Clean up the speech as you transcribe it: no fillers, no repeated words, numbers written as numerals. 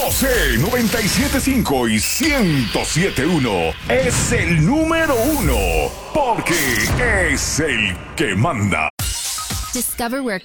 José 97.5 y 107.1 es el número uno porque es el que manda. Discover where